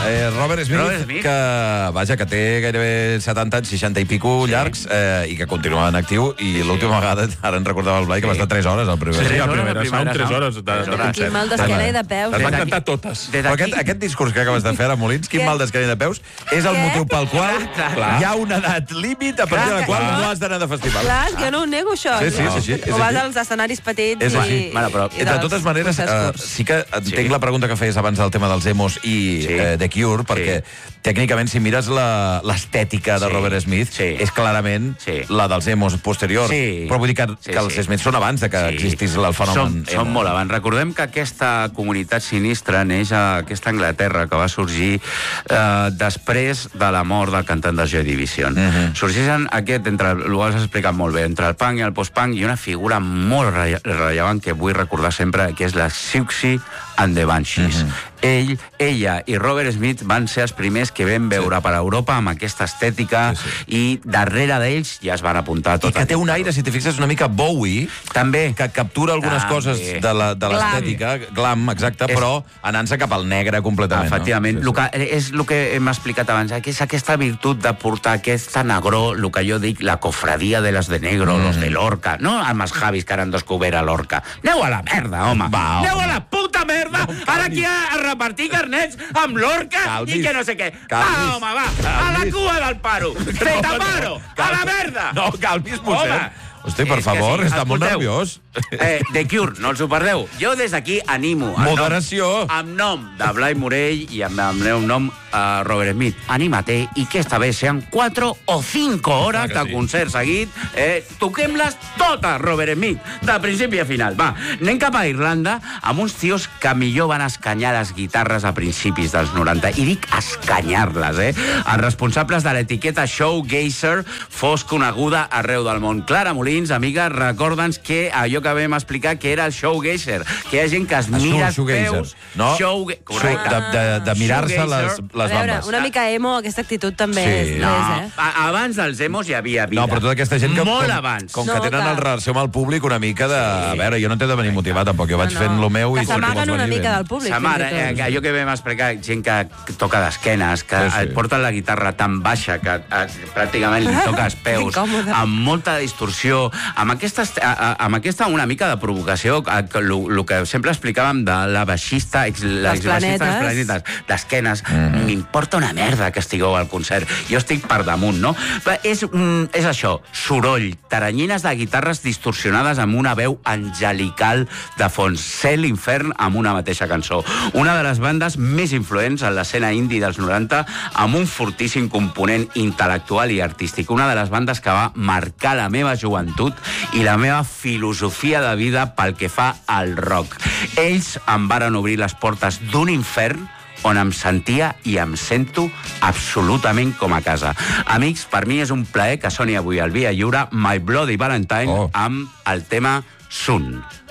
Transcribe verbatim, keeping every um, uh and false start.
Eh, Robert Smith, Robert Smith, que, vaja, que té gairebé setanta anys, seixanta i pico sí. llargs, eh, i que continua en actiu, i sí. l'última vegada, ara en recordava el Blai, que sí. va estar tres hores al primer. Sí, sí, a hores, primera sound, tres hores de, de concert. Quin mal d'esquena i de peus. Les Eh? van cantar totes. Però aquest, aquest discurs que acabes de fer, ara, Molins, quin Què? mal d'esquena i de peus, és el Què? motiu pel qual Clar. hi ha una edat límit a partir de la qual Clar. no has d'anar de festival. Clar, jo no ho nego, això. Sí, sí, és així, és o vas així. als escenaris petits És i... així. Bueno, però, i De dels totes maneres, concerts eh, curts. sí que entenc Sí. la pregunta que feies abans del tema dels emos i Sí. eh, The Cure, perquè tècnicament, si mires la- l'estètica de Sí. Robert Smith, Sí. és clarament Sí. la dels emos posteriors. Sí. Però vull dir que, Sí, que els sí. Smiths són abans de que Sí. existís el fenomen Som, som emo. molt abans. Recordem que aquesta comunitat sinistra neix a aquesta Anglaterra que va sorgir eh, després de la mort del cantant de Joy Division. Mhm. Sorgeixen aquest, entre, ho has explicat molt bé, entre el punk i el post-punk, i una figura molt relle- rellevant que vull recordar sempre, que és la Siouxsie and the Banshees. Mhm. Ell, ella i Robert Smith van ser els primers que vam veure per Europa amb aquesta estètica, Sí, i darrere d'ells ja es van apuntar I tot. que té un aire, si t'hi fixes, una mica Bowie, També. que captura algunes També. coses de la- de l'estètica, glam, exacte, És- però anant-se cap al negre completament. Efectivament, No? el que, és el que hem explicat abans, que és aquesta virtut de portar aquesta negró, el que jo dic, la cofradia de les de negro, mm. los de l'Orca, no amb els Javis que ara han descobert a l'Orca. Aneu a la merda, home! Va, home. Aneu a la puta merda! No, ara aquí a, a repartir carnets amb l'Orca Calmis. i que no sé què. Calmis. Va, home, va! A la Calmis. cua del paro! Feta no, paro! A la merda! No, calmis, Home. mossèn. Hosti, per És que favor, sí, està molt escolteu. nerviós. Eh, The Cure, no els ho perdeu. Jo des d'aquí animo. en nom- Moderació. Amb nom de Blai Morell i amb, amb el nom uh, Robert Smith. Anímate i que esta vez sean cuatro o cinco hores Clar que de sí. concert seguit. Eh, toquem-les totes, Robert Smith, de principi a final. Va, anem cap a Irlanda amb uns tios que millor van escanyar les guitarres a principis dels noranta. I dic escanyar-les, eh? Els responsables de l'etiqueta Showgazer fos coneguda arreu del món. Clara Molins, amiga, recorda'ns que allò que vam explicar que era el Showgazer, que hi ha gent que es mira els Shoegazer, peus... no? Show... Correcte. De, de, de mirar-se les, Shoegazer. les A veure, bambes. una mica emo, aquesta actitud també Sí. és, No, és, eh? a- abans dels emos hi havia vida. No, però tota aquesta gent que, Molt com, abans. com No, que tenen que- el relació amb el públic una mica de... A veure, jo no t'he de venir motivat, tampoc. Jo vaig No, no. fent lo meu Que i... si tu vols s'amaguen una venir, mica ben. del públic. Sa mare, fins i eh, tot. allò que vam explicar, gent que toca d'esquenes, que Sí, sí, sí. sí. porten la guitarra tan baixa que eh, pràcticament li toca els peus, Incòmode. amb molta distorsió, amb aquesta, est- a- a- amb aquesta una mica de provocació, el que sempre explicàvem de la baixista, ex, la Les exbaixista dels planetes. planetes, d'esquenes, m'importa una merda que estigueu al concert. Jo estic per damunt, no? Però és, mm, és això, soroll, taranyines de guitarres distorsionades amb una veu angelical de fons, ser l'infern amb una mateixa cançó. Una de les bandes més influents en l'escena indie dels noranta, amb un fortíssim component intel·lectual i artístic. Una de les bandes que va marcar la meva joventut i la meva filosofia de vida pel que fa al rock. Ells em varen obrir les portes d'un infern on em sentia i em sento absolutament com a casa. Amics, per mi és un plaer que soni avui al Via Lliure My Bloody Valentine Oh. amb el tema Sun.